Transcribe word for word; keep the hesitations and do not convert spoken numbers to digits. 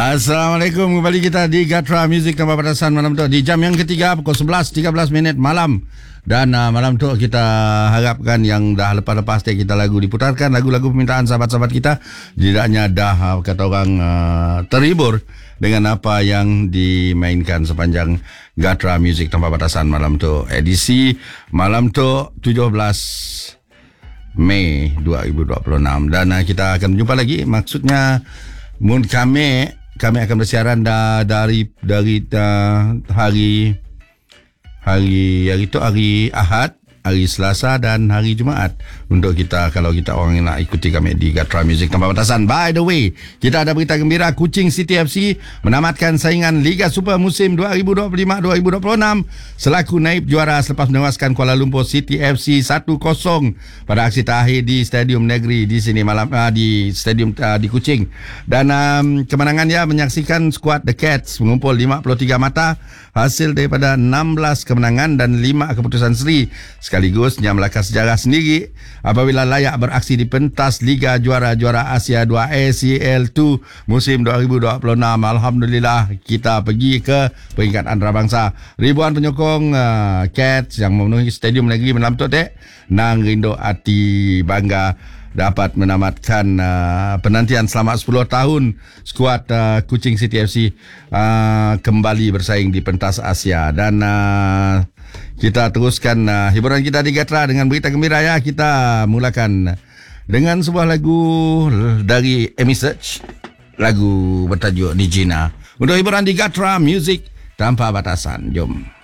Assalamualaikum, kembali kita di Gatra Music Tanpa Batasan malam tu di jam yang ketiga pukul sebelas tiga belas minit malam. Dan uh, malam tu kita harapkan yang dah lepas-lepas take kita lagu diputarkan, lagu-lagu permintaan sahabat-sahabat kita tidaknya dah uh, kata orang uh, terhibur dengan apa yang dimainkan sepanjang Gatra Music Tanpa Batasan malam tu. Edisi malam tu tujuh belas Mei dua ribu dua puluh enam. Dan uh, kita akan berjumpa lagi, maksudnya mun kami kami akan bersiaran da, dari dari uh, hari hari hari itu hari Ahad, hari Selasa dan hari Jumaat untuk kita, kalau kita orang yang nak ikuti kami di Gatra Music Tanpa Batasan. By the way, kita ada berita gembira, Kuching City F C menamatkan saingan Liga Super musim dua ribu dua puluh lima dua ribu dua puluh enam selaku naib juara selepas menewaskan Kuala Lumpur City F C satu kosong pada aksi terakhir di Stadium Negeri di sini malam uh, di stadium uh, di Kuching. Dan um, kemenangannya menyaksikan skuad The Cats mengumpul lima puluh tiga mata hasil daripada enam belas kemenangan dan lima keputusan seri, sekaligus dia melakar sejarah sendiri apabila layak beraksi di pentas Liga Juara-Juara Asia dua A C L dua musim dua ribu dua puluh enam. Alhamdulillah kita pergi ke peringkat antarabangsa. Ribuan penyokong uh, Cats yang memenuhi Stadium Negeri malam tu dek nang rindu hati bangga dapat menamatkan uh, penantian selama sepuluh tahun skuad uh, Kuching City F C uh, kembali bersaing di pentas Asia. Dan uh, kita teruskan uh, hiburan kita di Gatra dengan berita gembira ya. Kita mulakan dengan sebuah lagu dari Amy Search, lagu bertajuk Nijina, untuk hiburan di Gatra Music Tanpa Batasan. Jom.